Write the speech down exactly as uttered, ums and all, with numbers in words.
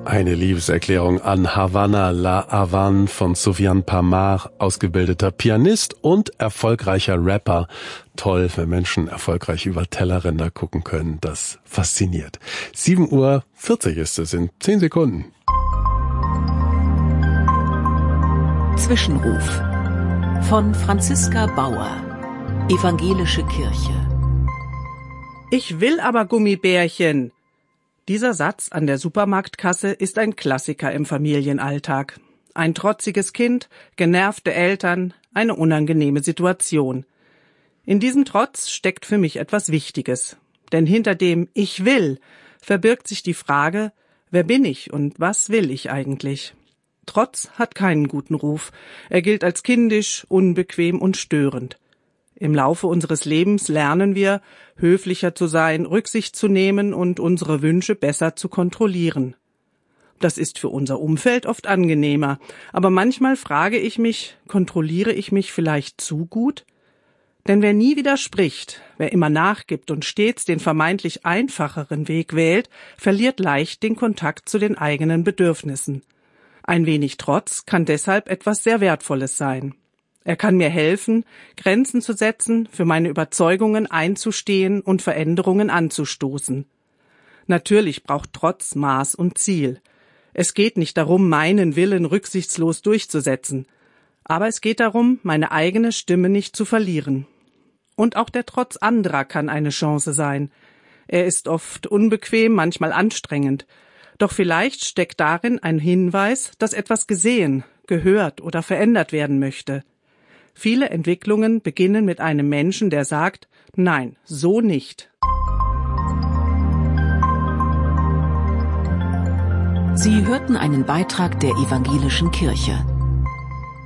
Eine Liebeserklärung an Havana La Havane von Soufiane Pamar, ausgebildeter Pianist und erfolgreicher Rapper. Toll, wenn Menschen erfolgreich über Tellerränder gucken können. Das fasziniert. sieben Uhr vierzig ist es in zehn Sekunden. Zwischenruf von Franziska Bauer, Evangelische Kirche. Ich will aber Gummibärchen. Dieser Satz an der Supermarktkasse ist ein Klassiker im Familienalltag. Ein trotziges Kind, genervte Eltern, eine unangenehme Situation. In diesem Trotz steckt für mich etwas Wichtiges. Denn hinter dem Ich will verbirgt sich die Frage, wer bin ich und was will ich eigentlich? Trotz hat keinen guten Ruf. Er gilt als kindisch, unbequem und störend. Im Laufe unseres Lebens lernen wir, höflicher zu sein, Rücksicht zu nehmen und unsere Wünsche besser zu kontrollieren. Das ist für unser Umfeld oft angenehmer, aber manchmal frage ich mich, kontrolliere ich mich vielleicht zu gut? Denn wer nie widerspricht, wer immer nachgibt und stets den vermeintlich einfacheren Weg wählt, verliert leicht den Kontakt zu den eigenen Bedürfnissen. Ein wenig Trotz kann deshalb etwas sehr Wertvolles sein. Er kann mir helfen, Grenzen zu setzen, für meine Überzeugungen einzustehen und Veränderungen anzustoßen. Natürlich braucht Trotz Maß und Ziel. Es geht nicht darum, meinen Willen rücksichtslos durchzusetzen. Aber es geht darum, meine eigene Stimme nicht zu verlieren. Und auch der Trotz anderer kann eine Chance sein. Er ist oft unbequem, manchmal anstrengend. Doch vielleicht steckt darin ein Hinweis, dass etwas gesehen, gehört oder verändert werden möchte. Viele Entwicklungen beginnen mit einem Menschen, der sagt, nein, so nicht. Sie hörten einen Beitrag der Evangelischen Kirche.